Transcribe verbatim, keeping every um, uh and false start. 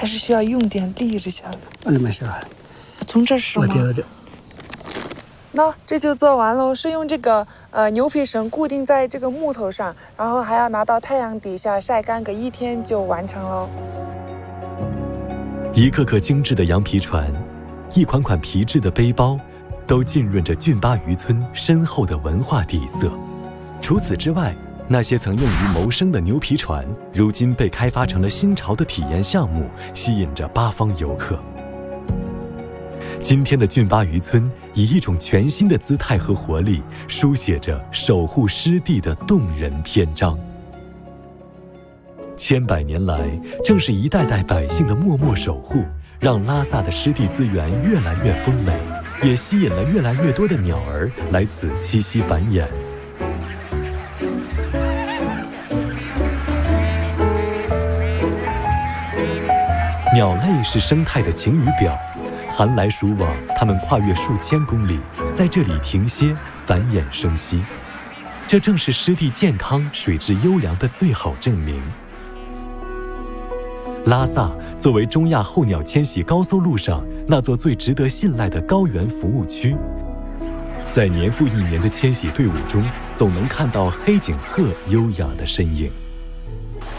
还是需要用点力这下来。 얼마셔？ 从这是吗？那这就做完了，是用这个呃牛皮绳固定在这个木头上，然后还要拿到太阳底下晒干个一天就完成了。 一个个精致的羊皮船，一款款皮质的背包，都浸润着郡巴渔村深厚的文化底色。除此之外，那些曾用于谋生的牛皮船，如今被开发成了新潮的体验项目，吸引着八方游客。今天的郡巴渔村以一种全新的姿态和活力，书写着守护湿地的动人篇章。千百年来，正是一代代百姓的默默守护，让拉萨的湿地资源越来越丰美，也吸引了越来越多的鸟儿来此栖息繁衍。鸟类是生态的晴雨表，寒来暑往，它们跨越数千公里，在这里停歇、繁衍生息。这正是湿地健康、水质优良的最好证明。拉萨作为中亚候鸟迁徙高速路上那座最值得信赖的高原服务区，在年复一年的迁徙队伍中，总能看到黑颈鹤优雅的身影。